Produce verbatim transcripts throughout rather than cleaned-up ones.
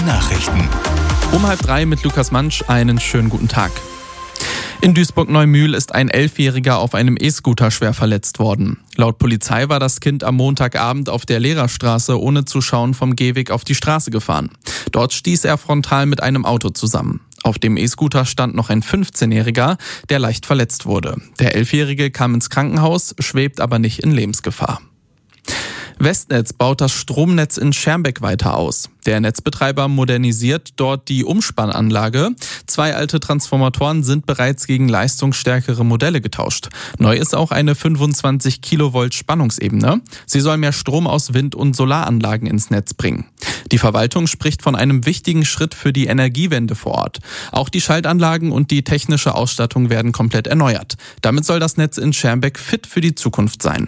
Nachrichten. Um halb drei mit Lukas Mansch, einen schönen guten Tag. In Duisburg-Neumühl ist ein Elfjähriger auf einem E-Scooter schwer verletzt worden. Laut Polizei war das Kind am Montagabend auf der Lehrerstraße ohne zu schauen vom Gehweg auf die Straße gefahren. Dort stieß er frontal mit einem Auto zusammen. Auf dem E-Scooter stand noch ein fünfzehnjähriger, der leicht verletzt wurde. Der Elfjährige kam ins Krankenhaus, schwebt aber nicht in Lebensgefahr. Westnetz baut das Stromnetz in Schermbeck weiter aus. Der Netzbetreiber modernisiert dort die Umspannanlage. Zwei alte Transformatoren sind bereits gegen leistungsstärkere Modelle getauscht. Neu ist auch eine fünfundzwanzig Kilovolt Spannungsebene. Sie soll mehr Strom aus Wind- und Solaranlagen ins Netz bringen. Die Verwaltung spricht von einem wichtigen Schritt für die Energiewende vor Ort. Auch die Schaltanlagen und die technische Ausstattung werden komplett erneuert. Damit soll das Netz in Schermbeck fit für die Zukunft sein.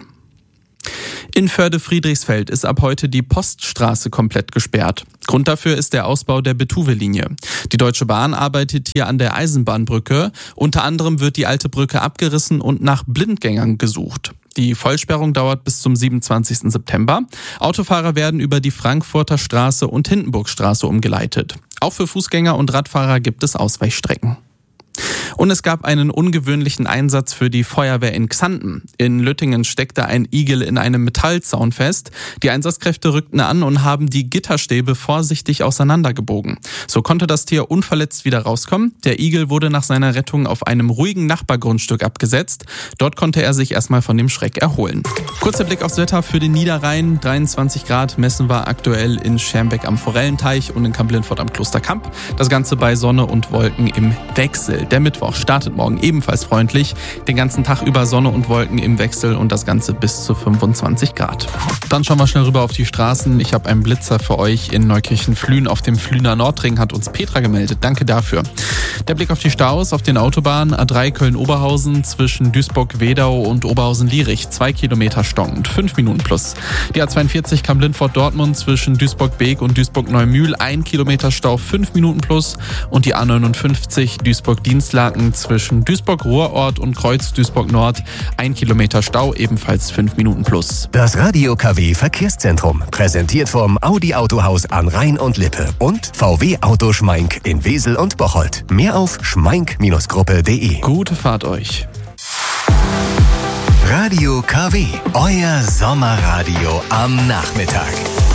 In Förde-Friedrichsfeld ist ab heute die Poststraße komplett gesperrt. Grund dafür ist der Ausbau der Betuwe-Linie. Die Deutsche Bahn arbeitet hier an der Eisenbahnbrücke. Unter anderem wird die alte Brücke abgerissen und nach Blindgängern gesucht. Die Vollsperrung dauert bis zum siebenundzwanzigsten September. Autofahrer werden über die Frankfurter Straße und Hindenburgstraße umgeleitet. Auch für Fußgänger und Radfahrer gibt es Ausweichstrecken. Und es gab einen ungewöhnlichen Einsatz für die Feuerwehr in Xanten. In Lüttingen steckte ein Igel in einem Metallzaun fest. Die Einsatzkräfte rückten an und haben die Gitterstäbe vorsichtig auseinandergebogen. So konnte das Tier unverletzt wieder rauskommen. Der Igel wurde nach seiner Rettung auf einem ruhigen Nachbargrundstück abgesetzt. Dort konnte er sich erstmal von dem Schreck erholen. Kurzer Blick aufs Wetter für den Niederrhein. dreiundzwanzig Grad messen wir aktuell in Schermbeck am Forellenteich und in Kamp-Lindfort am Klosterkamp. Das Ganze bei Sonne und Wolken im Wechsel. Der Mittwoch startet morgen ebenfalls freundlich. Den ganzen Tag über Sonne und Wolken im Wechsel und das Ganze bis zu fünfundzwanzig Grad. Dann schauen wir schnell rüber auf die Straßen. Ich habe einen Blitzer für euch in Neukirchen-Flühen. Auf dem Flühner Nordring hat uns Petra gemeldet. Danke dafür. Der Blick auf die Staus auf den Autobahnen A drei Köln-Oberhausen zwischen Duisburg-Wedau und Oberhausen-Lierich. Zwei Kilometer stockend, fünf Minuten plus. Die A zweiundvierzig Kamp-Lindfort-Dortmund zwischen Duisburg-Beek und Duisburg-Neumühl. Ein Kilometer Stau, fünf Minuten plus. Und die A neunundfünfzig Duisburg-Dienstlaken zwischen Duisburg-Ruhrort und Kreuz Duisburg-Nord. Ein Kilometer Stau, ebenfalls fünf Minuten plus. Das Radio K W Verkehrszentrum, präsentiert vom Audi Autohaus an Rhein und Lippe und V W Auto Schmeink in Wesel und Bocholt. Mehr auf schmeink Gruppe punkt de. Gute Fahrt euch. Radio K W, euer Sommerradio am Nachmittag.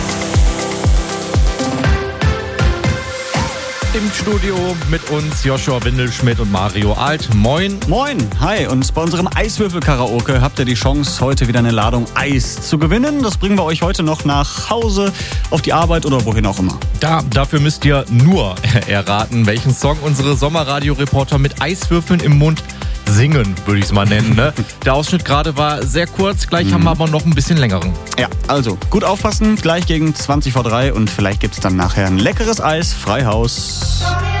Im Studio mit uns Joshua Windelschmidt und Mario Alt. Moin. Moin. Hi. Und bei unserem Eiswürfel-Karaoke habt ihr die Chance, heute wieder eine Ladung Eis zu gewinnen. Das bringen wir euch heute noch nach Hause, auf die Arbeit oder wohin auch immer. Da, dafür müsst ihr nur erraten, welchen Song unsere Sommerradio-Reporter mit Eiswürfeln im Mund singen, würde ich es mal nennen. Ne? Der Ausschnitt gerade war sehr kurz, gleich mhm. haben wir aber noch ein bisschen längeren. Ja, also gut aufpassen, gleich gegen zwanzig vor drei und vielleicht gibt es dann nachher ein leckeres Eis, Freihaus.